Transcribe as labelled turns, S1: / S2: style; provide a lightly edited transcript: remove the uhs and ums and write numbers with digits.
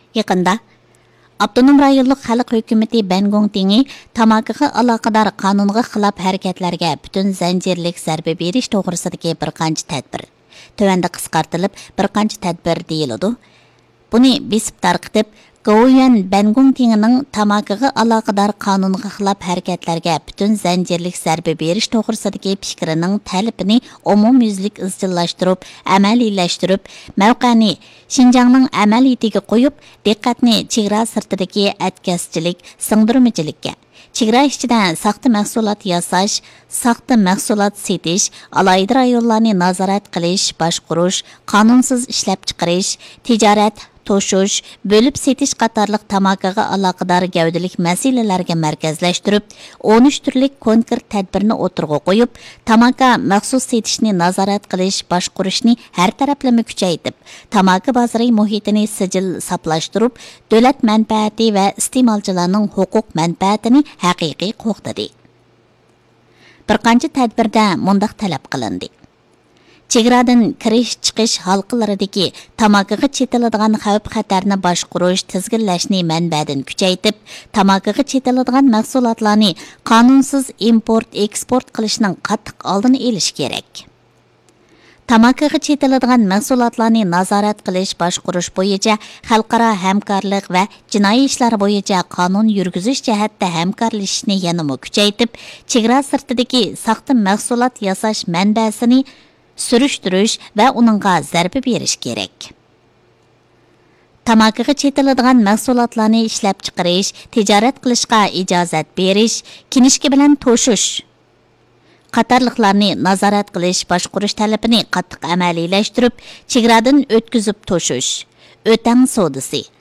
S1: Yaqında Abdunum rayonluq xalq hökuməti Bangong Tingi tamakiga aloqador qonunga xilof harakatlarga butun zanjirlik zarba berish to'g'risidagi bir qancha tadbir. Tövəndə qisqartılıb bir qancha tadbir deyiladi. Buni besib tarqitib Goyan Bangong Tingining tamakiga aloqador qonunga xilof harakatlarga butun zanjirlik zarba berish to'g'risidagi fikrining talabini umumyuzlik izchillashtirib, amaliylashtirib, mavqani Şinjanning amaliyatiga qo'yib, diqqatni chegara sirtidagi atkazchilik, singdirmachilikka, chegara ichida saxta mahsulot yasash, saxta mahsulot setish, alayda rayonlarni nazorat qilish, boshqarish, qonunsiz ishlab chiqarish, tijorat to'shish, bo'lib setish qatorliq tamakiga aloqador gavdalik masalalarga markazlashtirib, 13 turlik konkret tadbirni o'tirg'a qo'yib, tamaki maxsus setishni nazorat qilish, boshqarishni har taraflama kuchaytirib, tamaki bozori muhitini sijil saplashtirib, davlat manfaati va iste'molchilarning huquq manfaatini haqiqiy qo'g'dadi. Bir qancha tadbirda mundaq talab qilindi. Chegaradan kirish-chiqish halqalaridagi tamakiga chetiladigan xavf-xatarni boshqarish, tizginlashni manbadan kuchaytirib, tamakiga chetiladigan mahsulotlarni qonunsiz import-eksport qilishning qattiq oldini olish kerak. Tamakiga chetiladigan mahsulotlarni nazorat qilish, boshqarish bo'yicha xalqaro hamkorlik va jinoiy ishlar bo'yicha qonun yurgizish jihatda hamkorlashishni yanada kuchaytirib, chegara sirtidagi saxta mahsulot yasash manbasini sürüştürüş ve onunğa zarba berish kerak. Tamakiga chetiladigan mahsulotlarni ishlab chiqarish, tijorat qilishga ijozat berish, kinishki bilan to'shish qatorliqlarni nazorat qilish, boshqarish talabini qattiq amaliylashtirib, chegaradan o'tkazib to'shish, o'tang savdosi